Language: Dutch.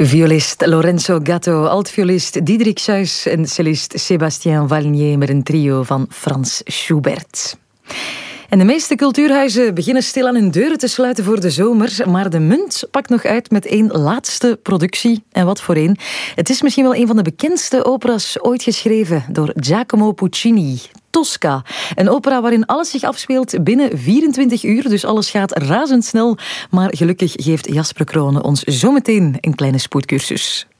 Violist Lorenzo Gatto, altviolist Diederik Suys en cellist Sébastien Valnier met een trio van Franz Schubert. En de meeste cultuurhuizen beginnen stilaan hun deuren te sluiten voor de zomer, maar de Munt pakt nog uit met één laatste productie. En wat voor één. Het is misschien wel een van de bekendste opera's ooit geschreven door Giacomo Puccini. Tosca, een opera waarin alles zich afspeelt binnen 24 uur, dus alles gaat razendsnel. Maar gelukkig geeft Jasper Kronen ons zometeen een kleine spoedcursus.